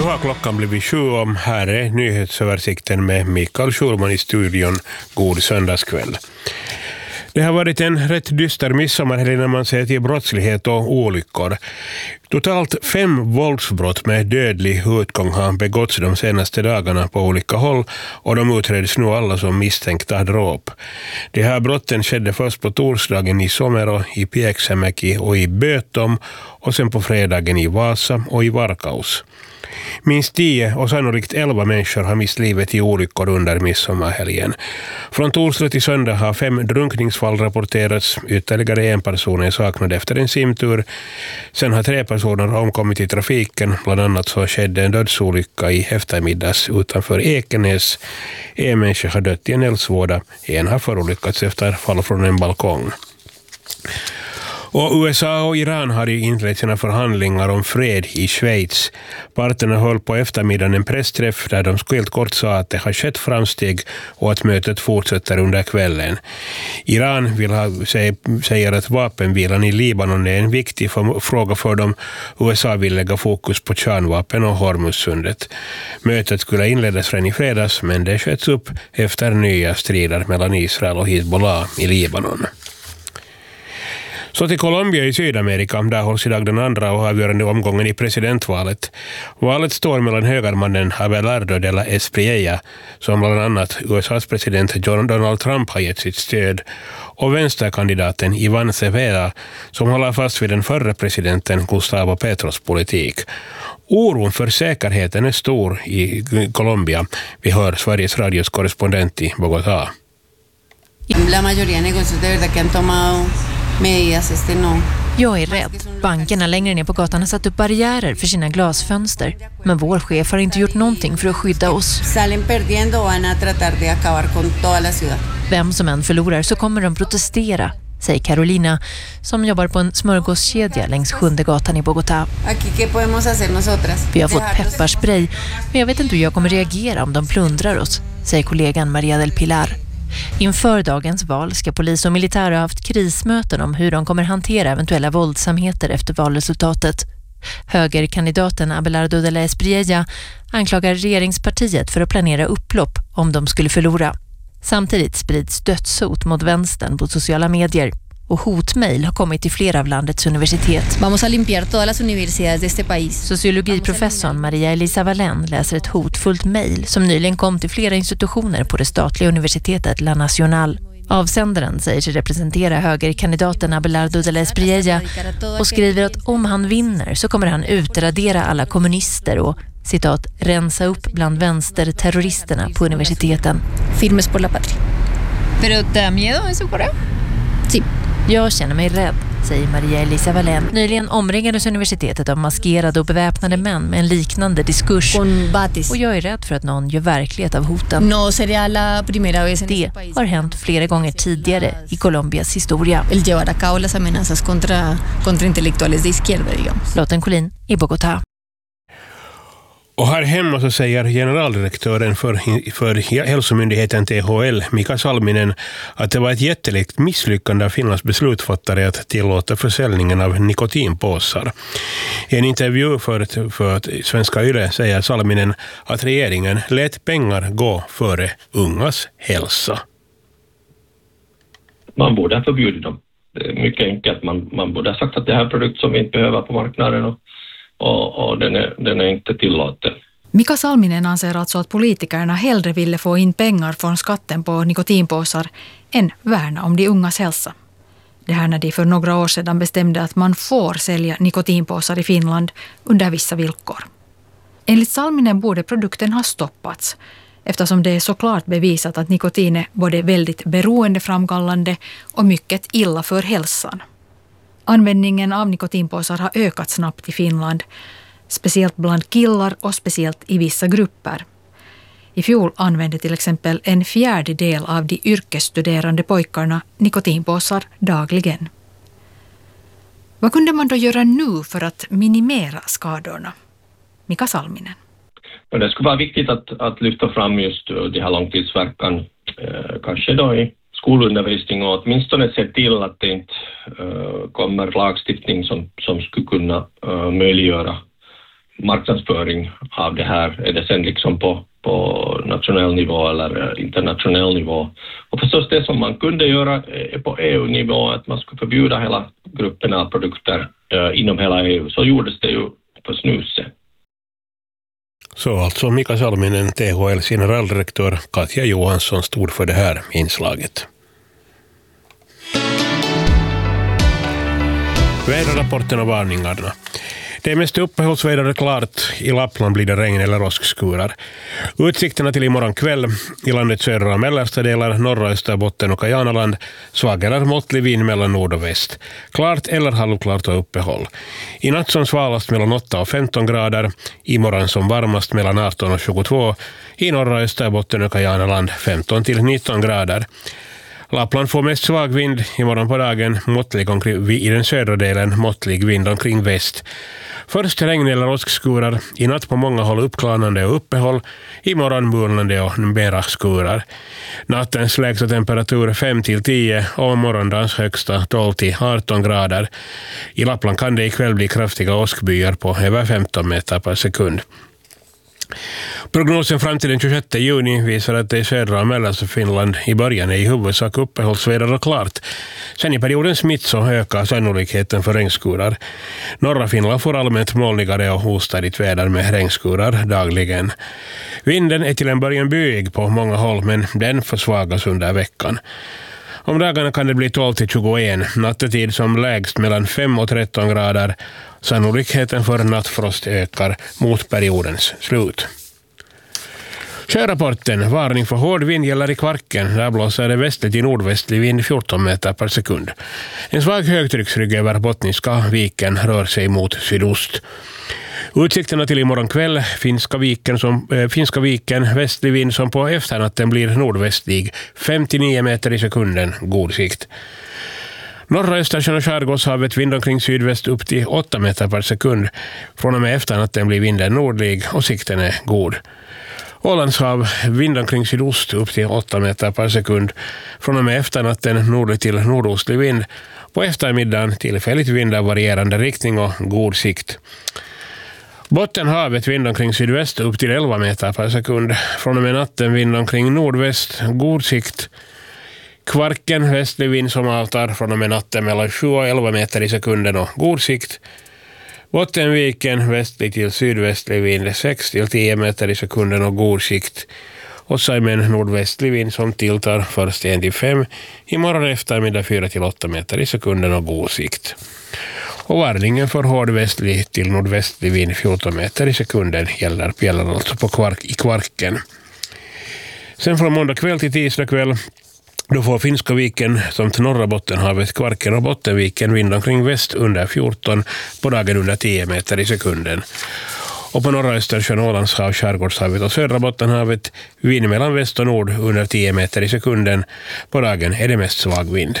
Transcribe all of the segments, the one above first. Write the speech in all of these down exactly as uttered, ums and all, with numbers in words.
har klockan blivit sju om. Här är nyhetsöversikten med Mikael Schulman i studion. God söndagskväll. Det har varit en rätt dyster midsommarhelg när man ser till brottslighet och olyckor. Totalt fem våldsbrott med dödlig utgång har begåtts de senaste dagarna på olika håll och de utreds nu alla som misstänkta dråp. De här brotten skedde först på torsdagen i Somero, i Pieksämäki och i Bötom och sen på fredagen i Vasa och i Varkaus. Minst tio och sannolikt elva människor har mist livet i olyckor under midsommarhelgen. Från torsdag till söndag har fem drunkningsfall rapporterats. Ytterligare en person är saknad efter en simtur. Sen har tre personer omkommit i trafiken. Bland annat så skedde en dödsolycka i eftermiddags utanför Ekenäs. En människa har dött i en eldsvåda. En har förolyckats efter fall från en balkong. Och U S A och Iran har inlett sina förhandlingar om fred i Schweiz. Parterna höll på eftermiddagen en pressträff där de helt kort sa att det har skett framsteg och att mötet fortsätter under kvällen. Iran vill ha, säger att vapenvilan i Libanon är en viktig fråga för dem. U S A vill lägga fokus på kärnvapen och Hormuzsundet. Mötet skulle inledas redan i fredags, men det sköts upp efter nya strider mellan Israel och Hezbollah i Libanon. Så till Colombia i Sydamerika, där hålls idag den andra och avgörande omgången i presidentvalet. Valet står mellan högermannen Abelardo de la Espriella, som bland annat U S A:s president John Donald Trump har gett sitt stöd, och vänsterkandidaten Iván Cepeda, som håller fast vid den förre presidenten Gustavo Petros politik. Oron för säkerheten är stor i Colombia. Vi hör Sveriges Radios korrespondent i Bogotá. La mayoría de negocios de verdad que han tomado medidas, este no. Jag är rädd. Bankerna längre ner på gatan har satt upp barriärer för sina glasfönster. Men vår chef har inte gjort någonting för att skydda oss. Salen perdiendo och van a tratar de acabar con toda la ciudad. Vem som än förlorar så kommer de protestera, säger Carolina, som jobbar på en smörgåskedja längs sjunde gatan i Bogotá. Aquí qué podemos hacer nosotras? Vi har fått pepparspray, men jag vet inte hur jag kommer reagera om de plundrar oss, säger kollegan Maria del Pilar. Inför dagens val ska polis och militär ha haft krismöten om hur de kommer hantera eventuella våldsamheter efter valresultatet. Högerkandidaten Abelardo de la Espriella anklagar regeringspartiet för att planera upplopp om de skulle förlora. Samtidigt sprids dödshot mot vänstern på sociala medier. Och hotmail har kommit till flera av landets universitet. Vamos a limpiar todas las universidades de este país. Sociologiprofessorn Maria Elisa Valen läser ett hotfullt mejl som nyligen kom till flera institutioner på det statliga universitetet La Nacional. Avsändaren säger sig representera högerkandidaten Abelardo de la Espriella och skriver att om han vinner så kommer han utradera alla kommunister och, citat, rensa upp bland vänsterterroristerna på universiteten. Firmes por la patria. Pero te da miedo eso, Correa? Sí. Jag känner mig rädd, säger Maria Elisa Valen. Nyligen omringades universitetet av maskerade och beväpnade män med en liknande diskurs. Och jag är rädd för att någon gör verklighet av hoten. No sería la primera vez en det har hänt flera gånger tidigare i Colombias historia. El llevar a cabo las amenazas contra, contra intelectuales de izquierda, digamos. Lotten Collin i Bogotá. Och här hemma så säger generaldirektören för, för hälsomyndigheten T H L, Mika Salminen, att det var ett jättelikt misslyckande av Finlands beslutsfattare att tillåta försäljningen av nikotinpåsar. I en intervju för, för Svenska Yle säger Salminen att regeringen lät pengar gå före ungas hälsa. Man borde ha förbjudit dem. Det är mycket enkelt. Man, man borde ha sagt att det här är en produkt som vi inte behöver på marknaden och Och, och den, är, den är inte tillåten. Mika Salminen anser alltså att politikerna hellre ville få in pengar från skatten på nikotinpåsar än värna om de ungas hälsa. Det här när de för några år sedan bestämde att man får sälja nikotinpåsar i Finland under vissa villkor. Enligt Salminen borde produkten ha stoppats eftersom det är såklart bevisat att nikotin är både väldigt beroendeframkallande och mycket illa för hälsan. Användningen av nikotinpåsar har ökat snabbt i Finland, speciellt bland killar och speciellt i vissa grupper. I fjol använde till exempel en fjärdedel av de yrkesstuderande pojkarna nikotinpåsar dagligen. Vad kunde man då göra nu för att minimera skadorna? Mika Salminen. Det skulle vara viktigt att, att lyfta fram just det här långtidsverkan, eh, kanske då i skolundervisning och åtminstone se till att det inte uh, kommer lagstiftning som, som skulle kunna uh, möjliggöra marknadsföring av det här? Är det sen liksom på, på nationell nivå eller internationell nivå? Och förstås det som man kunde göra på E U-nivå, att man skulle förbjuda hela gruppen av produkter eh, inom hela E U. Så gjordes det ju på snuset. Så alltså Mika Salminen, T H L:s generaldirektör, Katja Johansson stod för det här inslaget. Väderrapporten och varningarna. Det är mest uppehållsväder klart. I Lappland blir det regn eller åskskurar. Utsikterna till imorgon kväll i landets södra och mellersta delar, norra Österbotten och Kajanaland, svag eller måttlig vind mellan nord och väst. Klart eller halvklart och uppehåll. I natt som svalast mellan åtta och femton grader. Imorgon som varmast mellan arton och tjugotvå. I norra Österbotten och Kajanaland femton till nitton grader. Lappland får mest svag vind imorgon på dagen, måttlig omkring, i den södra delen, måttlig vind omkring väst. Först regn eller åskskurar, i natt på många håll uppklarnande och uppehåll, imorgon molnande och mera skurar. Nattens lägsta temperatur fem till tio och morgondagens högsta tolv till arton grader. I Lappland kan det ikväll bli kraftiga åskbyar på över femton meter per sekund. Prognosen fram till den tjugosjätte juni visar att det i södra och mellersta Finland i början är i huvudsak uppehållsväder och klart. Sen i periodens mitt så ökar sannolikheten för regnskurar. Norra Finland får allmänt molnigare och ostadigt väder med regnskurar dagligen. Vinden är till en början byig på många håll, men den försvagas under veckan. Om dagarna kan det bli tolv till tjugoett, nattetid som lägst mellan fem och tretton grader. Sannolikheten för nattfrost ökar mot periodens slut. Sjörapporten, varning för hård vind gäller i Kvarken. Där blåser det västlig till nordvästlig vind fjorton meter per sekund. En svag högtrycksrygg över Bottniska viken rör sig mot sydost. Utsikterna till imorgon kväll, Finska viken, som, äh, Finska viken, västlig vind som på efternatten blir nordvästlig, femtionio meter i sekunden, god sikt. Norra Östersjön och skärgårdshavet vind omkring sydväst upp till åtta meter per sekund. Från och med efternatten blir vinden nordlig och sikten är god. Ålandshav vind omkring sydost upp till åtta meter per sekund. Från och med efternatten nordlig till nordostlig vind. På eftermiddagen tillfälligt vind av varierande riktning och god sikt. Bottenhavet vind omkring sydväst upp till elva meter per sekund. Från och med natten vind omkring nordväst, god sikt. Kvarken västlig vind som avtar från och med natten mellan sju och elva meter i sekunden och god sikt. Bottenviken västlig till sydvästlig vind sex till tio meter i sekunden och god sikt. Och Saimen nordvästlig vind som tilltar först en till fem, imorgon eftermiddag fyra till åtta meter i sekunden och god sikt. Och varningen för hård västlig till nordvästlig vind fjorton meter i sekunden gäller, gäller alltså på kvark, i Kvarken. Sen från måndag kväll till tisdag kväll då får Finska viken som till norra Bottenhavet, Kvarken och Bottenviken vind omkring väst under fjorton, på dagen under tio meter i sekunden. Och på norra Östersjön, Ålandshav, skärgårdshavet och södra Bottenhavet vind mellan väst och nord under tio meter i sekunden, på dagen är det mest svag vind.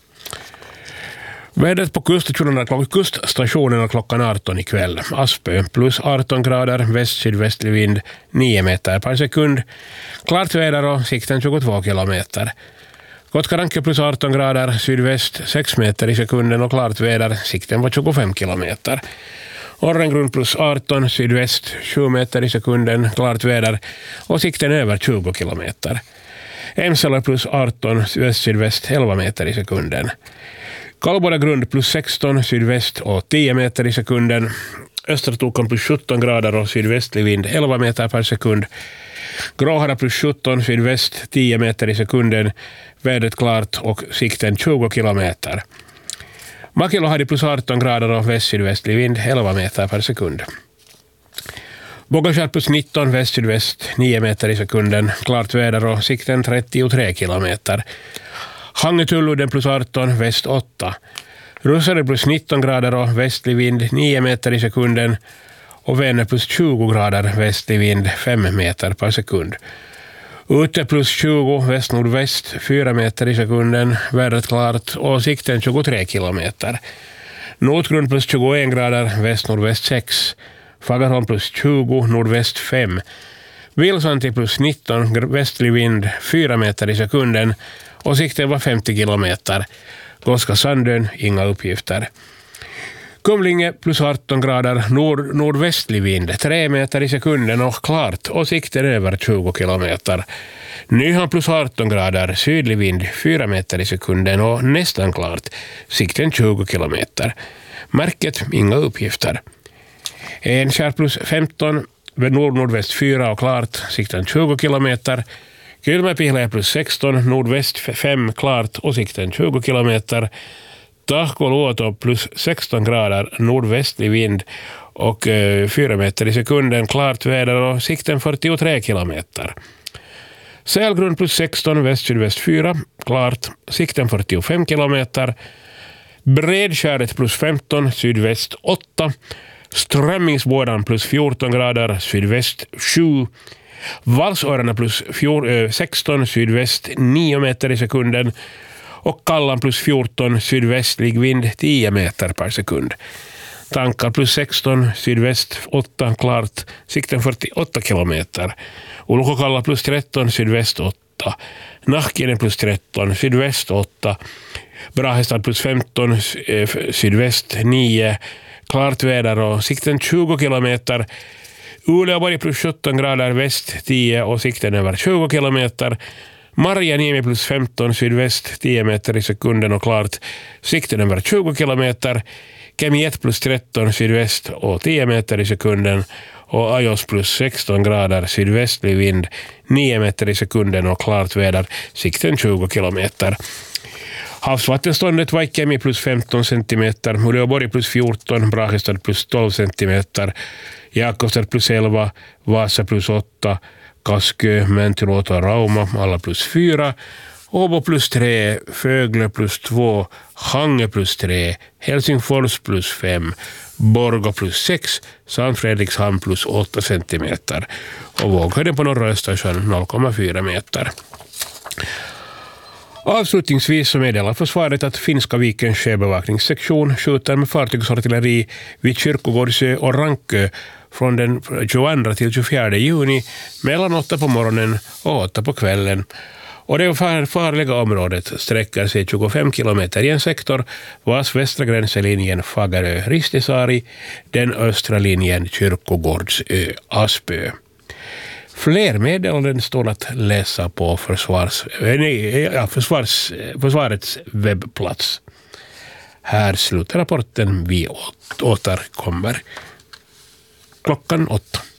Vädret på kuststationerna, kuststationerna klockan arton ikväll. Aspö plus arton grader, väst-sydvästlig vind nio meter per sekund. Klart väder och sikten tjugotvå kilometer. Kotkaranke plus arton grader, sydväst sex meter i sekunden och klart väder, sikten var tjugofem kilometer. Orrengrund plus arton, sydväst sju meter i sekunden, klart väder och sikten över tjugo kilometer. Emsala plus arton, väst-sydväst elva meter i sekunden. Kalboda grund plus sexton, sydväst och tio meter i sekunden. Östertokan plus sjutton grader och sydvästlig vind elva meter per sekund. Gråhara plus sjutton, sydväst tio meter i sekunden. Vädret klart och sikten tjugo kilometer. Makelohari plus arton grader och väst-sydvästlig vind elva meter per sekund. Bogaskär plus nitton, väst-sydväst nio meter i sekunden. Klart väder och sikten trettiotre kilometer. Hangetuludden plus arton, väst åtta. Russare plus nitton grader och västlig vind nio meter i sekunden. Och Vänner plus tjugo grader, västlig vind fem meter per sekund. Ute plus tjugo, väst-nordväst fyra meter i sekunden. Vädret klart och sikten tjugotre kilometer. Nordgrund plus tjugoen grader, väst-nordväst sex. Fagerholm plus tjugo, nordväst fem. Vilsanti plus nitton, västlig vind fyra meter i sekunden. Och sikten var femtio kilometer. Goska Sandön, inga uppgifter. Kumlinge plus arton grader, nord, nordvästlig vind, tre meter i sekunden och klart och sikten över tjugo kilometer. Nyhamn plus arton grader, sydlig vind, fyra meter i sekunden och nästan klart, sikten tjugo kilometer. Märket, inga uppgifter. Enskär plus femton, nord-nordväst fyra och klart, sikten tjugo kilometer. Kylmäpihla plus sexton, nordväst fem klart och sikten tjugo kilometer. Tahkoluoto plus sexton grader, nordvästlig vind och eh, fyra meter i sekunden, klart väder och sikten fyrtiotre kilometer. Sälgrund plus sexton, väst-sydväst fyra, klart, sikten fyrtiofem kilometer. Bredskäret plus femton, sydväst åtta. Strömmingsbådan plus fjorton grader, sydväst sju. Valsöarna plus sexton, sydväst nio meter i sekunden. Och Kallan plus fjorton, sydvästlig vind tio meter per sekund. Tankar plus sexton, sydväst åtta, klart, sikten fyrtioåtta kilometer. Ulkokalla plus tretton, sydväst åtta. Nahkinen plus tretton, sydväst åtta. Brahestad plus femton, sydväst nio. Klart väder och sikten tjugo kilometer. Uleåborg plus sjutton grader, väst tio och sikten över tjugo kilometer. Marjaniemi plus femton, sydväst tio meter i sekunden och klart, sikten över tjugo kilometer. Kemi ett plus tretton, sydväst och tio meter i sekunden. Och Ajos plus sexton grader, sydvästlig vind, nio meter i sekunden och klart väder, sikten tjugo kilometer. Havsvattenståndet Vaikkemi plus femton centimeter, Uleåborg plus fjorton, Brahestad plus tolv centimeter, Jakobstad plus elva, Vasa plus åtta, Kaskö, Mäntyluoto och Rauma, alla plus fyra, Åbo plus tre, Fögle plus två, Hange plus tre, Helsingfors plus fem, Borgå plus sex, Sankt Fredrikshamn plus åtta centimeter och våghöjden på norra Östersjön noll komma fyra meter. Avslutningsvis så meddelar försvaret att Finska vikens sjöbevakningssektion skjuter med fartygsartilleri vid Kyrkogårdsö och Rankö från den tjugoandra till tjugofjärde juni mellan åtta på morgonen och åtta på kvällen. Och det farliga området sträcker sig tjugofem kilometer i en sektor vars västra gräns är linjen Fagerö-Ristisaari, den östra linjen Kyrkogårdsö-Aspö. Fler meddelanden står att läsa på försvars, nej, ja, försvars, försvarets webbplats. Här slutar rapporten, vi återkommer klockan åtta.